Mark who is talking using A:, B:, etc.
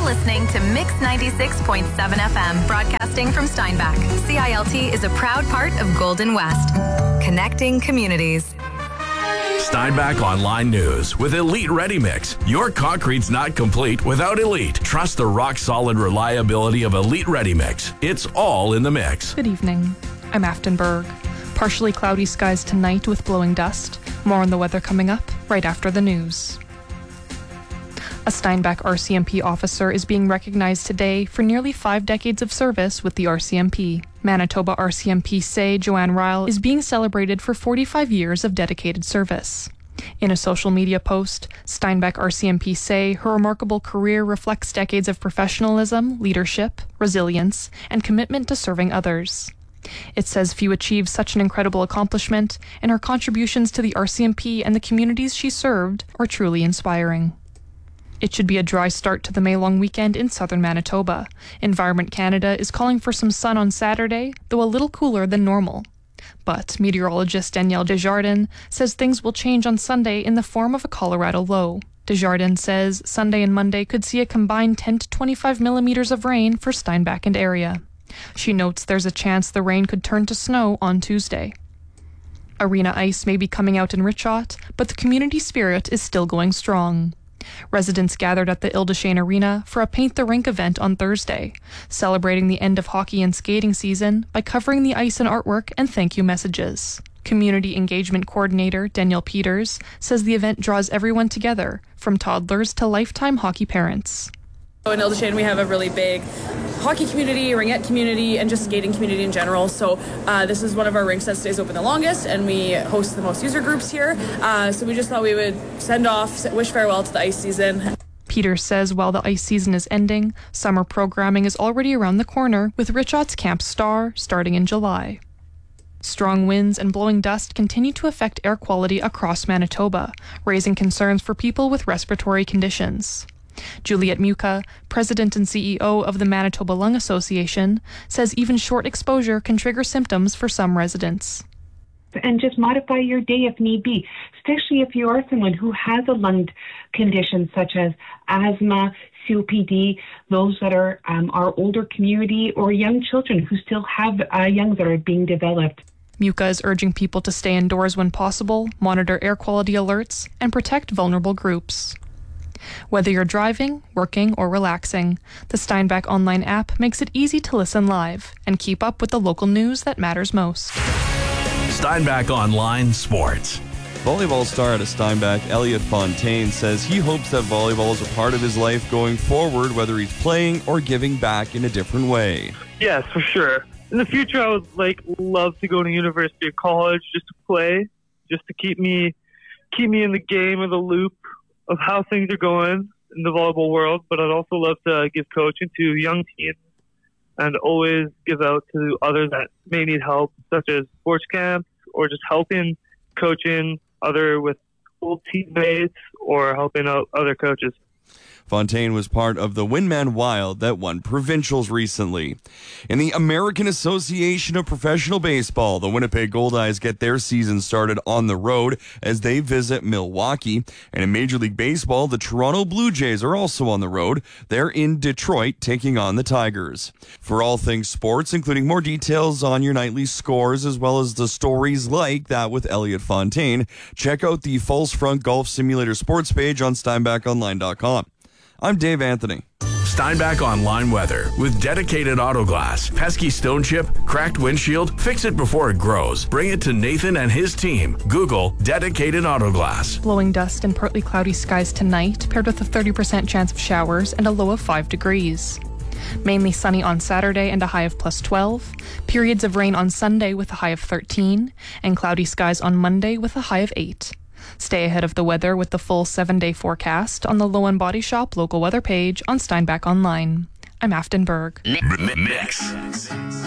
A: listening to Mix 96.7 FM, broadcasting from Steinbach. CILT is a proud part of Golden West, connecting communities.
B: Steinbach Online News with Elite Ready Mix. Your concrete's not complete without Elite. Trust the rock-solid reliability of Elite Ready Mix. It's all in the mix.
C: Good evening. I'm Afton Berg. Partially cloudy skies tonight with blowing dust. More on the weather coming up right after the news. A Steinbach RCMP officer is being recognized today for nearly 5 decades of service with the RCMP. Manitoba RCMP Say Joanne Ryle is being celebrated for 45 years of dedicated service. In a social media post, Steinbach RCMP Say her remarkable career reflects decades of professionalism, leadership, resilience, and commitment to serving others. It says few achieve such an incredible accomplishment, and her contributions to the RCMP and the communities she served are truly inspiring. It should be a dry start to the May long weekend in southern Manitoba. Environment Canada is calling for some sun on Saturday, though a little cooler than normal. But meteorologist Danielle Desjardins says things will change on Sunday in the form of a Colorado low. Desjardins says Sunday and Monday could see a combined 10 to 25 millimeters of rain for Steinbach and area. She notes there's a chance the rain could turn to snow on Tuesday. Arena ice may be coming out in Richot, but the community spirit is still going strong. Residents gathered at the Ile-des-Chênes Arena for a Paint the Rink event on Thursday, celebrating the end of hockey and skating season by covering the ice in artwork and thank you messages. Community Engagement Coordinator Danielle Peters says the event draws everyone together, from toddlers to lifetime hockey parents.
D: In Ile-des-Chênes, we have a really big hockey community, ringette community, and just skating community in general. So this is one of our rinks that stays open the longest, and we host the most user groups here. So we just thought we would send off, wish farewell to the ice season.
C: Peters says while the ice season is ending, summer programming is already around the corner, with Richot's Camp Star starting in July. Strong winds and blowing dust continue to affect air quality across Manitoba, raising concerns for people with respiratory conditions. Juliette Muka, president and CEO of the Manitoba Lung Association, says even short exposure can trigger symptoms for some residents.
E: And just modify your day if need be, especially if you are someone who has a lung condition such as asthma, COPD, those that are our older community, or young children who still have young that are being developed.
C: Muka is urging people to stay indoors when possible, monitor air quality alerts, and protect vulnerable groups. Whether you're driving, working, or relaxing, the Steinbach Online app makes it easy to listen live and keep up with the local news that matters most.
B: Steinbach Online Sports.
F: Volleyball star out of Steinbach, Elliot Fontaine, says he hopes that volleyball is a part of his life going forward, whether he's playing or giving back in a different way.
G: Yes, for sure. In the future, I would love to go to university or college just to play, just to keep me in the game or the loop of how things are going in the volleyball world. But I'd also love to give coaching to young teams and always give out to others that may need help, such as sports camps or just helping coaching other with old teammates or helping out other coaches.
F: Fontaine was part of the Windman Wild that won provincials recently. In the American Association of Professional Baseball, the Winnipeg Goldeyes get their season started on the road as they visit Milwaukee. And in Major League Baseball, the Toronto Blue Jays are also on the road. They're in Detroit taking on the Tigers. For all things sports, including more details on your nightly scores as well as the stories like that with Elliot Fontaine, check out the False Front Golf Simulator sports page on SteinbachOnline.com. I'm Dave Anthony.
B: Steinbach Online Weather with Dedicated Auto Glass. Pesky stone chip, cracked windshield, fix it before it grows. Bring it to Nathan and his team. Google Dedicated Auto Glass.
C: Blowing dust and partly cloudy skies tonight, paired with a 30% chance of showers and a low of 5 degrees. Mainly sunny on Saturday and a high of +12. Periods of rain on Sunday with a high of 13. And cloudy skies on Monday with a high of 8. Stay ahead of the weather with the full 7-day forecast on the Low & Body Shop local weather page on Steinbach Online. I'm Afton Berg.
B: Mix.